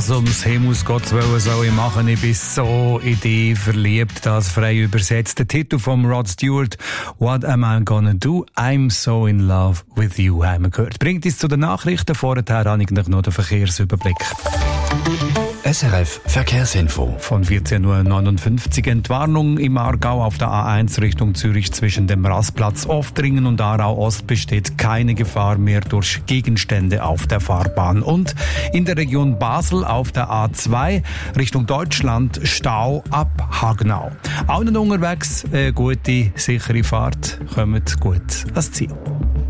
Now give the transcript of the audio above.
Was ums Himmels Gott wollen soll ich machen? Ich bin so in dich verliebt, das frei übersetzt. Der Titel von Rod Stewart, What am I gonna do? I'm so in love with you, haben wir gehört. Bringt uns zu den Nachrichten. Vorher habe ich noch den Verkehrsüberblick. SRF Verkehrsinfo. Von 14.59 Uhr Entwarnung im Aargau auf der A1 Richtung Zürich zwischen dem Rastplatz Oftringen und Aarau Ost besteht keine Gefahr mehr durch Gegenstände auf der Fahrbahn. Und in der Region Basel auf der A2 Richtung Deutschland Stau ab Hagenau. Auch nicht unterwegs, gute, sichere Fahrt, kommt gut ans Ziel.